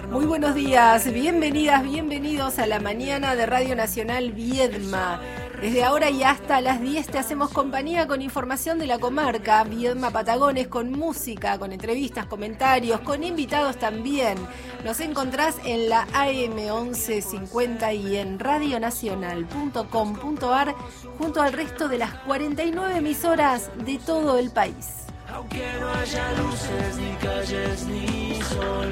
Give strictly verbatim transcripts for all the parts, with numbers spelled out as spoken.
Muy buenos días, bienvenidas, bienvenidos a la mañana de Radio Nacional Viedma. Desde ahora y hasta las diez te hacemos compañía con información de la comarca, Viedma Patagones, con música, con entrevistas, comentarios, con invitados también. Nos encontrás en la A M once cincuenta y en radionacional punto com punto a r junto al resto de las cuarenta y nueve emisoras de todo el país. Aunque no haya luces, ni calles, ni sol.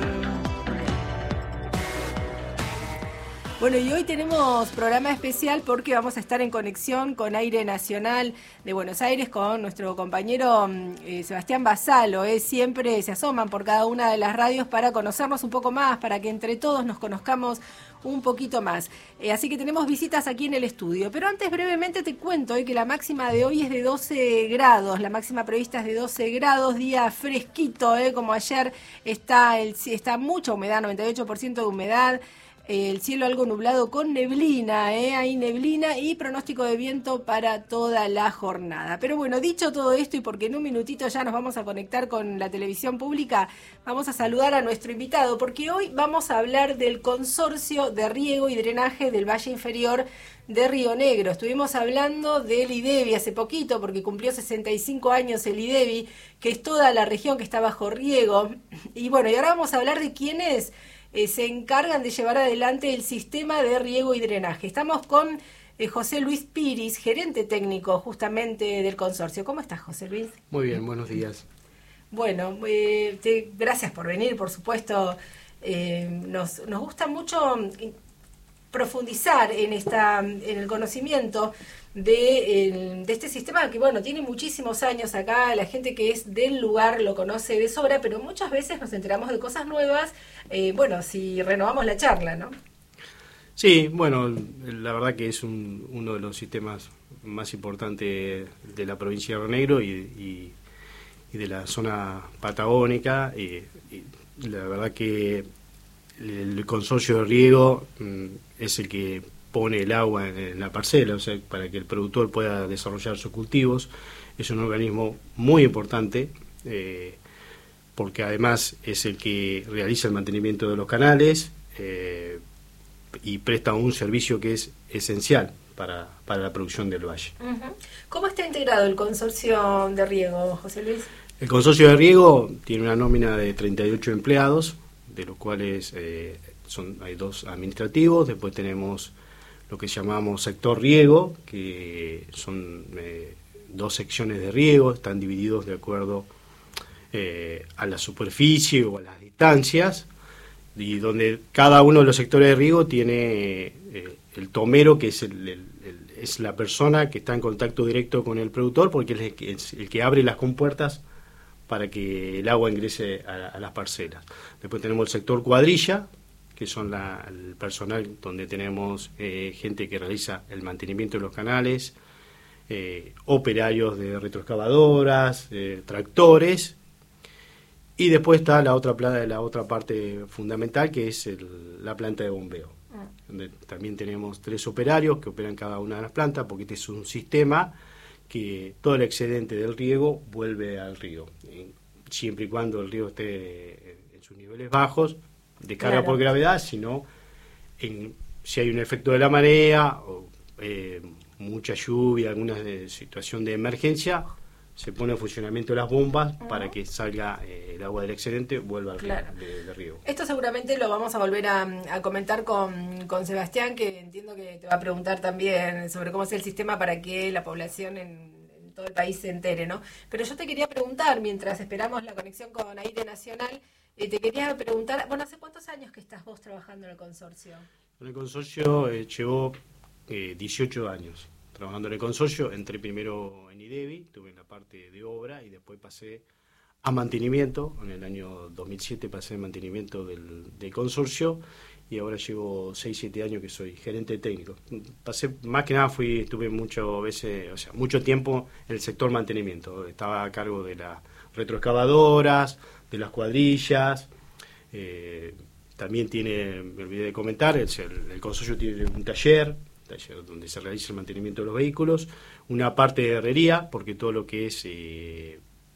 Bueno, y hoy tenemos programa especial porque vamos a estar en conexión con Aire Nacional de Buenos Aires con nuestro compañero eh, Sebastián Basalo. Eh. Siempre se asoman por cada una de las radios para conocernos un poco más, para que entre todos nos conozcamos un poquito más. Eh, así que tenemos visitas aquí en el estudio. Pero antes brevemente te cuento eh, que la máxima de hoy es de doce grados. La máxima prevista es de doce grados, día fresquito, eh, como ayer. Está, el, está mucha humedad, noventa y ocho por ciento de humedad. El cielo algo nublado con neblina, ¿eh? Hay neblina y pronóstico de viento para toda la jornada. Pero bueno, dicho todo esto y porque en un minutito ya nos vamos a conectar con la televisión pública, vamos a saludar a nuestro invitado porque hoy vamos a hablar del Consorcio de Riego y Drenaje del Valle Inferior de Río Negro. Estuvimos hablando del IDEVI hace poquito porque cumplió sesenta y cinco años el IDEVI, que es toda la región que está bajo riego. Y bueno, y ahora vamos a hablar de quién es. Eh, se encargan de llevar adelante el sistema de riego y drenaje. Estamos con eh, José Luis Piris, gerente técnico justamente del consorcio. ¿Cómo estás, José Luis? Muy bien, buenos días. Bueno, eh, te, gracias por venir, por supuesto. Eh, nos, nos gusta mucho profundizar en esta en el conocimiento de, el, de este sistema que, bueno, tiene muchísimos años acá. La gente que es del lugar lo conoce de sobra, pero muchas veces nos enteramos de cosas nuevas, eh, bueno, si renovamos la charla, ¿no? Sí, bueno, la verdad que es un, uno de los sistemas más importantes de la provincia de Río Negro y, y, y de la zona patagónica. Y, y la verdad que el, el consorcio de riego mm, es el que pone el agua en, en la parcela, o sea, para que el productor pueda desarrollar sus cultivos. Es un organismo muy importante, eh, porque además es el que realiza el mantenimiento de los canales eh, y presta un servicio que es esencial para, para la producción del valle. Uh-huh. ¿Cómo está integrado el consorcio de riego, José Luis? El consorcio de riego tiene una nómina de treinta y ocho empleados, de los cuales eh, son, hay dos administrativos, después tenemos lo que llamamos sector riego, que son eh, dos secciones de riego, están divididos de acuerdo eh, a la superficie o a las distancias, y donde cada uno de los sectores de riego tiene eh, el tomero, que es, el, el, el, es la persona que está en contacto directo con el productor, porque es el que, es el que abre las compuertas para que el agua ingrese a, a las parcelas. Después tenemos el sector cuadrilla, que son la, el personal donde tenemos eh, gente que realiza el mantenimiento de los canales, eh, operarios de retroexcavadoras, eh, tractores, y después está la otra, la otra parte fundamental, que es el, la planta de bombeo, ah. donde también tenemos tres operarios que operan cada una de las plantas, porque este es un sistema que todo el excedente del riego vuelve al río, siempre y cuando el río esté en sus niveles bajos, de carga claro. por gravedad, sino en, si hay un efecto de la marea o eh, mucha lluvia, alguna de, situación de emergencia, se pone en funcionamiento las bombas uh-huh. para que salga eh, el agua del excedente, vuelva al claro. río, de, de río. Esto seguramente lo vamos a volver a, a comentar con, con Sebastián, que entiendo que te va a preguntar también sobre cómo es el sistema para que la población en, en todo el país se entere, ¿no? Pero yo te quería preguntar, mientras esperamos la conexión con Aire Nacional, Eh, te quería preguntar, bueno, ¿hace cuántos años que estás vos trabajando en el consorcio? En el consorcio eh, llevo eh, dieciocho años trabajando en el consorcio. Entré primero en IDEVI, estuve en la parte de obra y después pasé a mantenimiento. En el año dos mil siete pasé a mantenimiento del, del consorcio y ahora llevo seis siete años que soy gerente técnico. Pasé, más que nada fui, estuve mucho veces, o sea, mucho tiempo en el sector mantenimiento. Estaba a cargo de las retroexcavadoras, de las cuadrillas, eh, también tiene, me olvidé de comentar, el, el consorcio tiene un taller, taller donde se realiza el mantenimiento de los vehículos, una parte de herrería, porque todo lo que es eh,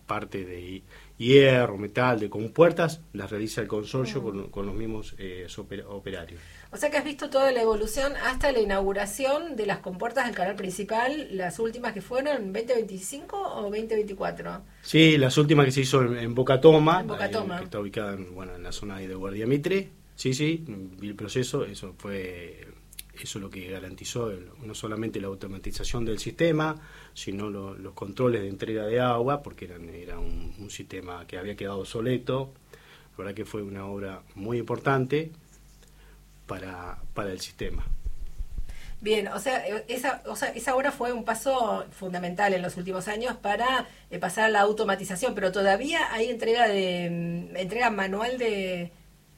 parte de hierro, metal, de compuertas, las realiza el consorcio mm. con, con los mismos eh, oper, operarios. O sea que has visto toda la evolución hasta la inauguración de las compuertas del canal principal, las últimas que fueron, ¿veinte veinticinco o veinte veinticuatro? Sí, las últimas que se hizo en, en Boca Toma, en Boca Toma. que está ubicada en, bueno, en la zona de Guardia Mitre. Sí, sí, vi el proceso, eso fue eso lo que garantizó el, no solamente la automatización del sistema, sino lo, los controles de entrega de agua, porque eran, era un, un sistema que había quedado obsoleto. La verdad que fue una obra muy importante para, para el sistema. Bien, o sea, esa, o sea, esa obra fue un paso fundamental en los últimos años para eh, pasar a la automatización, pero todavía hay entrega de entrega manual de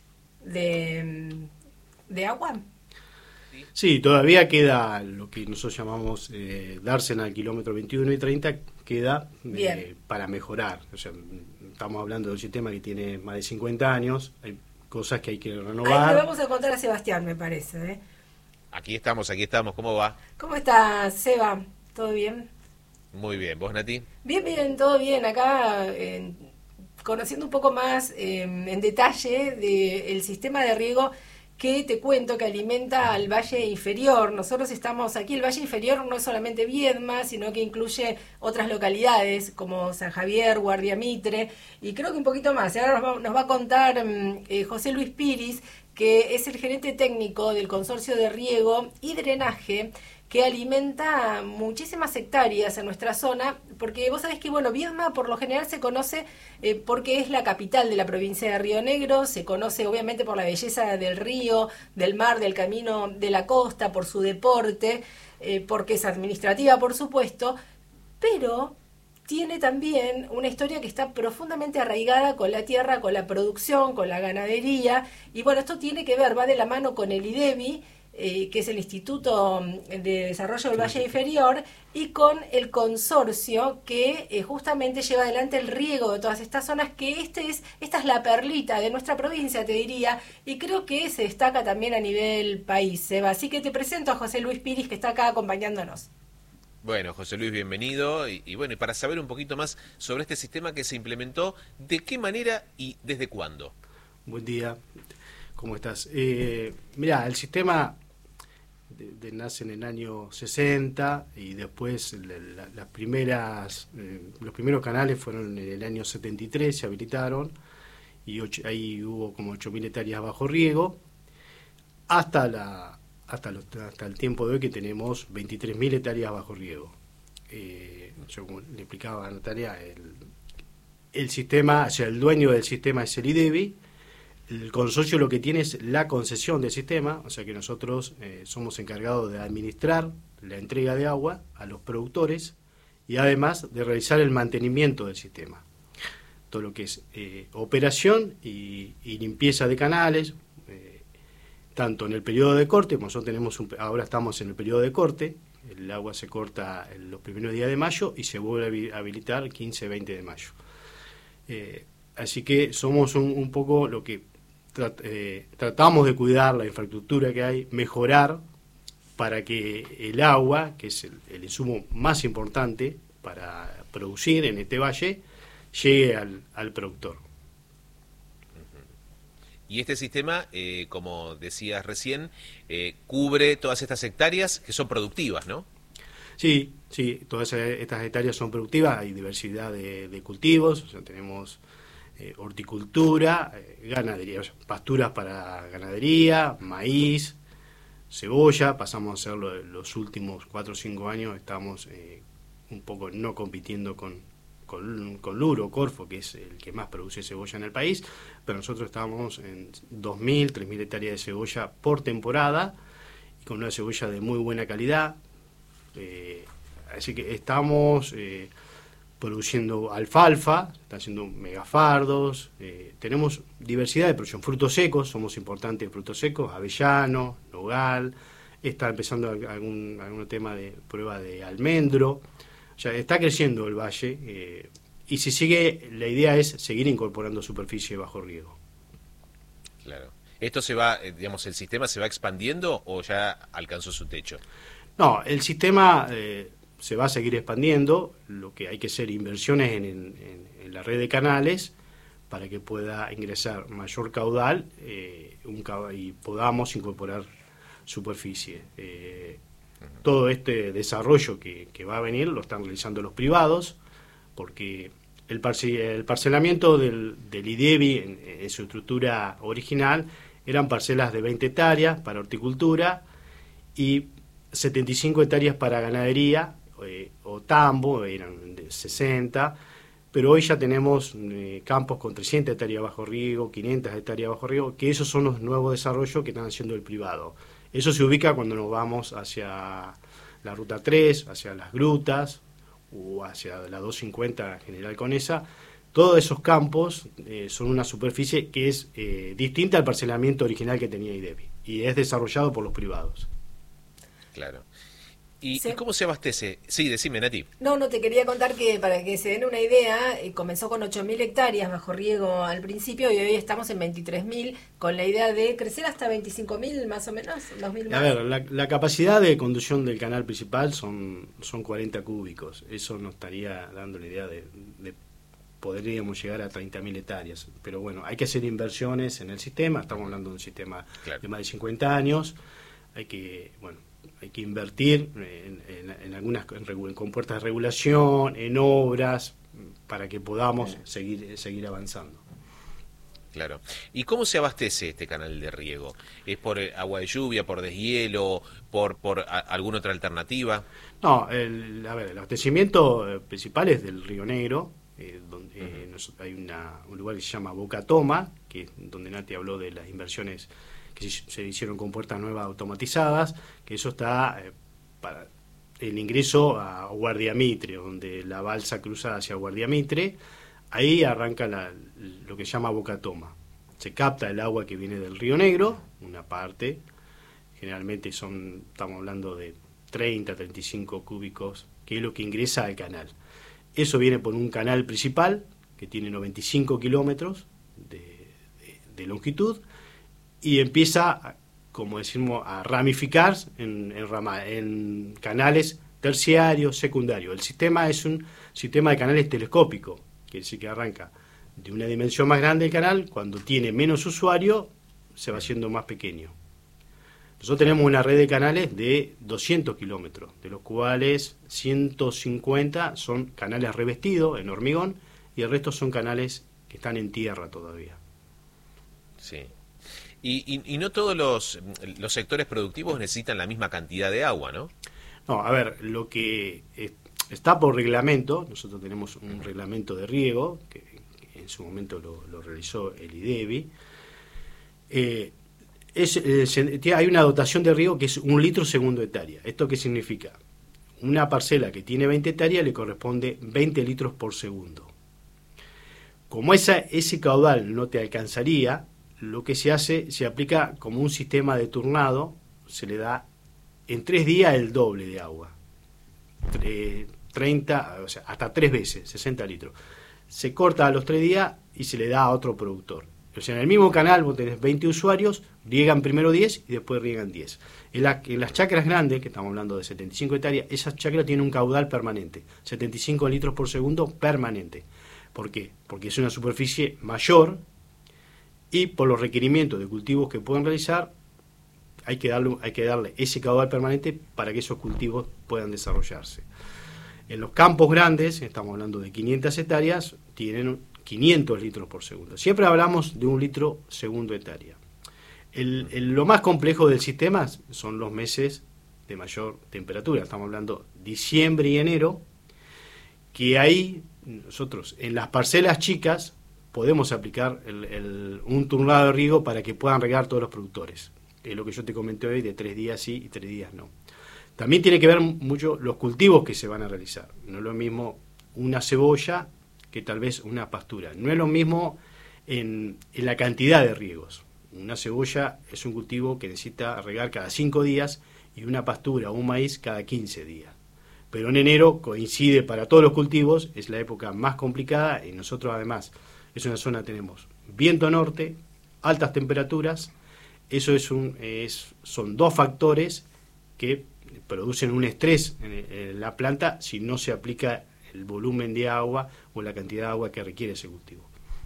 de, de agua. Sí, todavía queda lo que nosotros llamamos eh, dársena al kilómetro veintiuno y treinta, queda eh, para mejorar. O sea, estamos hablando de un sistema que tiene más de cincuenta años, hay cosas que hay que renovar. Ahí le vamos a contar a Sebastián, me parece. ¿eh? Aquí estamos, aquí estamos. ¿Cómo va? ¿Cómo estás, Seba? ¿Todo bien? Muy bien. ¿Vos, Nati? Bien, bien, todo bien. Acá... Eh, conociendo un poco más eh, en detalle del sistema de riego que te cuento que alimenta al Valle Inferior. Nosotros estamos aquí, el Valle Inferior no es solamente Viedma, sino que incluye otras localidades como San Javier, Guardia Mitre y creo que un poquito más. Ahora nos va, nos va a contar eh, José Luis Piris, que es el gerente técnico del Consorcio de Riego y Drenaje, que alimenta muchísimas hectáreas en nuestra zona, porque vos sabés que, bueno, Viedma por lo general se conoce eh, porque es la capital de la provincia de Río Negro, se conoce obviamente por la belleza del río, del mar, del camino de la costa, por su deporte, eh, porque es administrativa, por supuesto, pero tiene también una historia que está profundamente arraigada con la tierra, con la producción, con la ganadería, y bueno, esto tiene que ver, va de la mano con el IDEVI, Eh, que es el Instituto de Desarrollo del Valle Inferior, y con el consorcio que eh, justamente lleva adelante el riego de todas estas zonas, que este es esta es la perlita de nuestra provincia, te diría, y creo que se destaca también a nivel país, Seba. Así que te presento a José Luis Piris, que está acá acompañándonos. Bueno, José Luis, bienvenido. Y, y bueno, y para saber un poquito más sobre este sistema que se implementó, ¿de qué manera y desde cuándo? Buen día, ¿cómo estás? Eh, mirá, el sistema de, de, nace en el año sesenta y después la, la, las primeras, eh, los primeros canales fueron en el año setenta y tres, se habilitaron y ocho, ahí hubo como ocho mil hectáreas bajo riego, hasta la hasta, los, hasta el tiempo de hoy que tenemos veintitrés mil hectáreas bajo riego. Eh, yo como le explicaba a Natalia, el, el sistema, o sea, el dueño del sistema es el IDEVI. El consorcio lo que tiene es la concesión del sistema, o sea que nosotros eh, somos encargados de administrar la entrega de agua a los productores y además de realizar el mantenimiento del sistema. Todo lo que es eh, operación y, y limpieza de canales, eh, tanto en el periodo de corte, como nosotros tenemos un, ahora estamos en el periodo de corte, el agua se corta en los primeros días de mayo y se vuelve a habilitar quince, veinte de mayo. Eh, así que somos un, un poco lo que Trat, eh, tratamos de cuidar la infraestructura que hay, mejorar para que el agua, que es el, el insumo más importante para producir en este valle, llegue al, al productor. Y este sistema, eh, como decías recién, eh, cubre todas estas hectáreas que son productivas, ¿no? Sí, sí, todas estas hectáreas son productivas, hay diversidad de, de cultivos, o sea, tenemos Eh, horticultura, eh, ganadería, o sea, pasturas para ganadería, maíz, cebolla. Pasamos a hacerlo los últimos cuatro o cinco años, estamos eh, un poco no compitiendo con, con, con Luro, Corfo, que es el que más produce cebolla en el país, pero nosotros estamos en dos mil, tres mil hectáreas de cebolla por temporada, y con una cebolla de muy buena calidad. Eh, así que estamos Eh, produciendo alfalfa, están haciendo megafardos, eh, tenemos diversidad de producción, frutos secos, somos importantes de frutos secos, avellano, nogal, está empezando algún, algún tema de prueba de almendro, o sea, está creciendo el valle, eh, y si sigue, la idea es seguir incorporando superficie bajo riego. Claro. ¿Esto se va, digamos, el sistema se va expandiendo o ya alcanzó su techo? No, el sistema... Eh, se va a seguir expandiendo, lo que hay que hacer inversiones en, en, en la red de canales para que pueda ingresar mayor caudal eh, un, y podamos incorporar superficie. Eh, todo este desarrollo que, que va a venir lo están realizando los privados, porque el, parce, el parcelamiento del, del IDEBI en, en su estructura original eran parcelas de veinte hectáreas para horticultura y setenta y cinco hectáreas para ganadería eh, o tambo, eran de sesenta, pero hoy ya tenemos eh, campos con trescientas hectáreas bajo riego, quinientas hectáreas bajo riego, que esos son los nuevos desarrollos que están haciendo el privado. Eso se ubica cuando nos vamos hacia la Ruta tres, hacia las grutas o hacia la doscientos cincuenta General Conesa. Todos esos campos eh, son una superficie que es eh, distinta al parcelamiento original que tenía IDEBI y es desarrollado por los privados. Claro. ¿Y, Sí. ¿Y cómo se abastece? Sí, decime, Nati. No, no, te quería contar que para que se den una idea, eh, comenzó con ocho mil hectáreas bajo riego al principio y hoy estamos en veintitrés mil con la idea de crecer hasta veinticinco mil más o menos, dos mil más. A ver, la, la capacidad de conducción del canal principal son, son cuarenta cúbicos. Eso nos estaría dando la idea de, de podríamos llegar a treinta mil hectáreas. Pero bueno, hay que hacer inversiones en el sistema. Estamos hablando de un sistema Claro. de más de cincuenta años. Hay que, bueno, hay que invertir en, en, en algunas en, regu- en compuertas de regulación, en obras, para que podamos seguir seguir avanzando. Claro. ¿Y cómo se abastece este canal de riego? ¿Es por eh, agua de lluvia, por deshielo, por, por a- alguna otra alternativa? No, el, a ver, el abastecimiento eh, principal es del Río Negro, eh, donde eh, nos- hay una, un lugar que se llama Boca Toma, que es donde Nati habló de las inversiones que se, se hicieron con puertas nuevas automatizadas, que eso está eh, para el ingreso a Guardia Mitre, donde la balsa cruza hacia Guardia Mitre. Ahí arranca la, lo que se llama Boca Toma. Se capta el agua que viene del Río Negro, una parte, generalmente son, estamos hablando de treinta, treinta y cinco cúbicos, que es lo que ingresa al canal. Eso viene por un canal principal, que tiene noventa y cinco kilómetros de, de, de longitud, y empieza, a, como decimos, a ramificar en, en, rama, en canales terciarios, secundarios. El sistema es un sistema de canales telescópico, quiere decir que arranca de una dimensión más grande el canal, cuando tiene menos usuario, se va haciendo más pequeño. Nosotros tenemos una red de canales de doscientos kilómetros, de los cuales ciento cincuenta son canales revestidos en hormigón y el resto son canales que están en tierra todavía. Sí. Y, y, y no todos los, los sectores productivos necesitan la misma cantidad de agua, ¿no? No, a ver, lo que es, está por reglamento, nosotros tenemos un reglamento de riego, que, que en su momento lo, lo realizó el IDEBI, eh, es, eh, se, hay una dotación de riego que es un litro segundo hectárea. ¿Esto qué significa? Una parcela que tiene veinte hectáreas le corresponde veinte litros por segundo. Como esa, ese caudal no te alcanzaría, lo que se hace, se aplica como un sistema de turnado, se le da en tres días el doble de agua, eh, treinta, o sea, hasta tres veces, sesenta litros. Se corta a los tres días y se le da a otro productor. O sea, en el mismo canal vos tenés veinte usuarios, riegan primero diez y después riegan diez. En, la, en las chacras grandes, que estamos hablando de setenta y cinco hectáreas, esas chacras tienen un caudal permanente, setenta y cinco litros por segundo permanente. ¿Por qué? Porque es una superficie mayor y por los requerimientos de cultivos que pueden realizar, hay que darle, hay que darle ese caudal permanente para que esos cultivos puedan desarrollarse. En los campos grandes, estamos hablando de quinientas hectáreas, tienen quinientos litros por segundo. Siempre hablamos de un litro segundo hectárea. El, el, lo más complejo del sistema son los meses de mayor temperatura. Estamos hablando diciembre y enero, que ahí nosotros en las parcelas chicas podemos aplicar el, el, un turnado de riego para que puedan regar todos los productores. Es lo que yo te comenté hoy, de tres días sí y tres días no. También tiene que ver mucho los cultivos que se van a realizar. No es lo mismo una cebolla que tal vez una pastura. No es lo mismo en, en la cantidad de riegos. Una cebolla es un cultivo que necesita regar cada cinco días y una pastura o un maíz cada quince días. Pero en enero coincide para todos los cultivos, es la época más complicada y nosotros además es una zona, tenemos viento norte, altas temperaturas, eso es un, es, son dos factores que producen un estrés en, en la planta si no se aplica el volumen de agua o la cantidad de agua que requiere ese cultivo.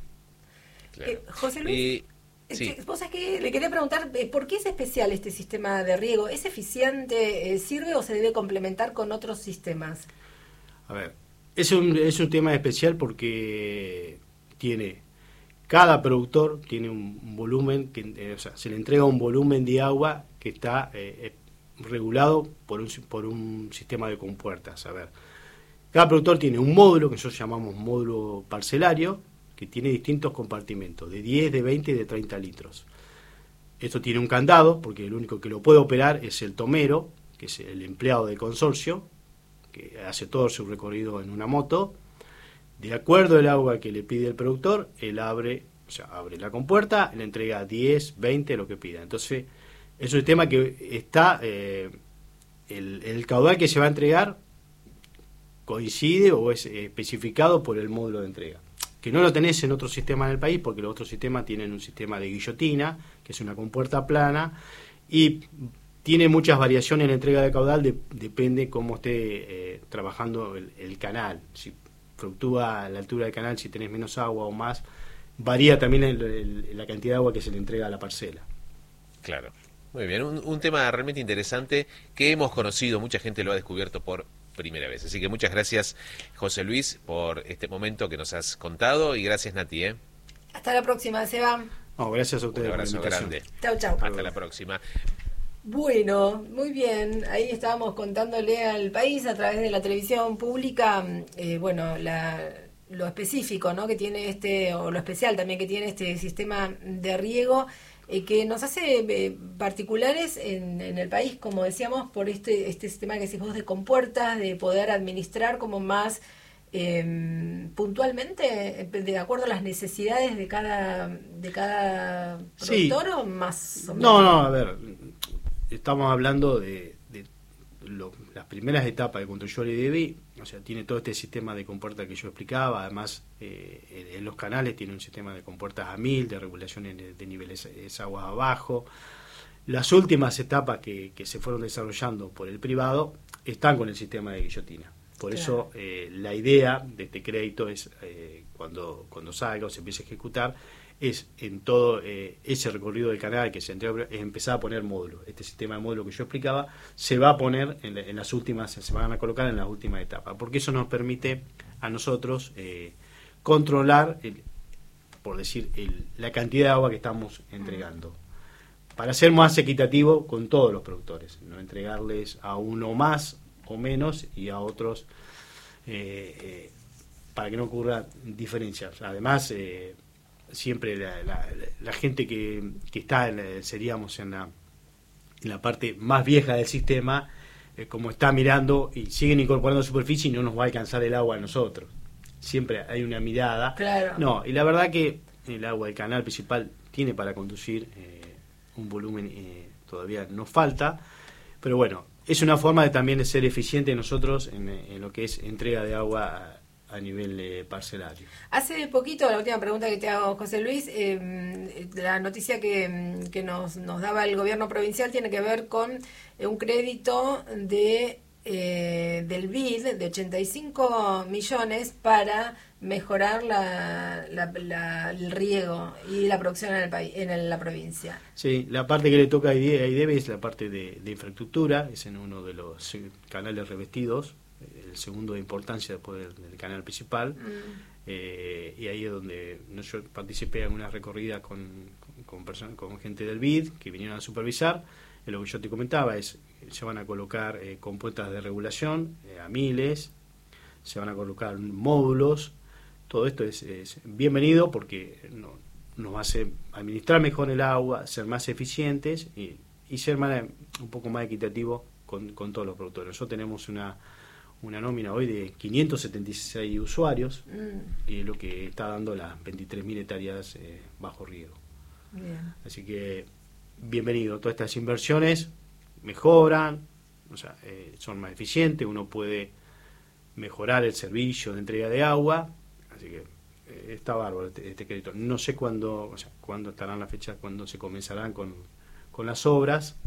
Claro. Eh, José Luis, Eh, este, sí. vos sabés que le quería preguntar, eh, ¿por qué es especial este sistema de riego? ¿Es eficiente, eh, sirve o se debe complementar con otros sistemas? A ver, es un, es un tema especial porque tiene, cada productor tiene un, un volumen, que, eh, o sea, se le entrega un volumen de agua que está eh, regulado por un, por un sistema de compuertas. A ver, cada productor tiene un módulo que nosotros llamamos módulo parcelario, que tiene distintos compartimentos, de diez, de veinte y de treinta litros. Esto tiene un candado, porque el único que lo puede operar es el tomero, que es el empleado del consorcio, que hace todo su recorrido en una moto. De acuerdo al agua que le pide el productor, él abre, o sea, abre la compuerta, le entrega diez, veinte, lo que pida. Entonces, es un sistema que está, eh, el, el caudal que se va a entregar coincide o es especificado por el módulo de entrega. Que no lo tenés en otros sistemas del país, porque los otros sistemas tienen un sistema de guillotina, que es una compuerta plana, y tiene muchas variaciones en la entrega de caudal, de, depende cómo esté eh, trabajando el, el canal. Si fluctúa a la altura del canal, si tenés menos agua o más, varía también el, el, la cantidad de agua que se le entrega a la parcela. Claro. Muy bien, un, un tema realmente interesante que hemos conocido, mucha gente lo ha descubierto por primera vez. Así que muchas gracias, José Luis, por este momento que nos has contado, y gracias, Nati, ¿eh? Hasta la próxima, Seba. No, gracias a ustedes Un por la abrazo invitación. grande. Chau, chau. Hasta la próxima. Bueno, muy bien. Ahí estábamos contándole al país a través de la televisión pública, eh, bueno, la, lo específico, ¿no?, que tiene este, o lo especial también que tiene este sistema de riego, eh, que nos hace eh, particulares en, en el país, como decíamos, por este este sistema que decís vos de compuertas, de poder administrar como más eh, puntualmente, de acuerdo a las necesidades de cada de cada productor, Sí. o más o menos. No, no, a ver, estamos hablando de, de lo, las primeras etapas que construyó el I D B I, o sea, tiene todo este sistema de compuertas que yo explicaba, además eh, en, en los canales tiene un sistema de compuertas a mil, de regulación de, de niveles de agua abajo. Las últimas etapas que, que se fueron desarrollando por el privado están con el sistema de guillotina. Por Claro. eso eh, la idea de este crédito es, eh, cuando, cuando salga o se empiece a ejecutar, es en todo eh, ese recorrido del canal que se entrega, es empezar a poner módulos. Este sistema de módulo que yo explicaba se va a poner en, la, en las últimas, se van a colocar en las últimas etapas, porque eso nos permite a nosotros eh, controlar, el, por decir, el, la cantidad de agua que estamos entregando, para ser más equitativo con todos los productores, no entregarles a uno más o menos y a otros eh, eh, para que no ocurra diferencias. Además, eh, siempre la, la, la gente que, que está, en la, seríamos en la, en la parte más vieja del sistema, eh, como está mirando y siguen incorporando superficie y no nos va a alcanzar el agua a nosotros. Siempre hay una mirada. Claro. No, y la verdad que el agua del canal principal tiene para conducir eh, un volumen, eh, todavía nos falta, pero bueno, es una forma de también de ser eficiente nosotros en, en lo que es entrega de agua a, a nivel eh, parcelario. Hace poquito, la última pregunta que te hago, José Luis, eh, la noticia que, que nos, nos daba el gobierno provincial tiene que ver con eh, un crédito de eh, del B I D de ochenta y cinco millones para mejorar la, la, la, el riego y la producción en el país, en la provincia. Sí, la parte que le toca a I D E B es la parte de, de infraestructura, es en uno de los canales revestidos, el segundo de importancia después del, del canal principal, mm. eh, y ahí es donde yo participé en una recorrida con, con, con, personas, con gente del B I D que vinieron a supervisar. Eh, lo que yo te comentaba es, se van a colocar eh, compuertas de regulación eh, a miles, se van a colocar módulos. Todo esto es, es bienvenido porque no, nos hace administrar mejor el agua, ser más eficientes y, y ser más, un poco más equitativo con, con todos los productores. Nosotros tenemos una, una nómina hoy de quinientos setenta y seis usuarios, mm. y es lo que está dando las veintitrés mil hectáreas eh, bajo riego. Bien. Así que bienvenido. Todas estas inversiones mejoran, o sea, eh, son más eficientes, uno puede mejorar el servicio de entrega de agua. Así que eh, está bárbaro este, este crédito. No sé cuándo, o sea, cuándo estarán las fechas, cuándo se comenzarán con, con las obras,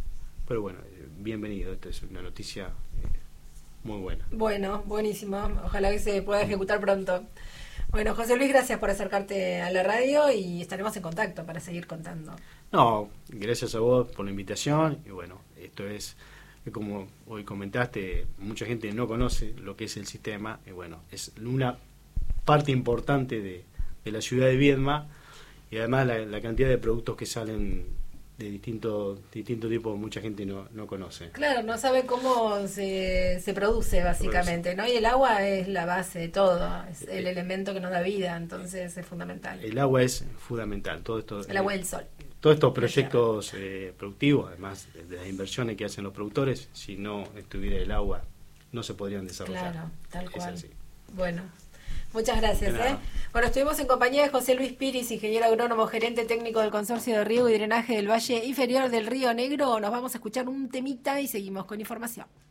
pero bueno, bienvenido, esta es una noticia eh, muy buena. Bueno, buenísimo, ojalá que se pueda ejecutar pronto. Bueno, José Luis, gracias por acercarte a la radio y estaremos en contacto para seguir contando. No, gracias a vos por la invitación y bueno, esto es, como hoy comentaste, mucha gente no conoce lo que es el sistema y bueno, es una parte importante de, de la ciudad de Viedma y además la, la cantidad de productos que salen de distintos distintos tipos, mucha gente no, no conoce. Claro, no sabe cómo se, se produce básicamente, ¿no? Y el agua es la base de todo, es el eh, elemento que nos da vida, entonces es fundamental. El agua es fundamental, todo esto. El agua y el sol. Todos estos proyectos eh, productivos, además de, de las inversiones que hacen los productores, si no estuviera el agua, no se podrían desarrollar. Claro, tal cual. Es así. Bueno. Muchas gracias. ¿eh? Bueno, estuvimos en compañía de José Luis Piris, ingeniero agrónomo, gerente técnico del Consorcio de Riego y Drenaje del Valle Inferior del Río Negro. Nos vamos a escuchar un temita y seguimos con información.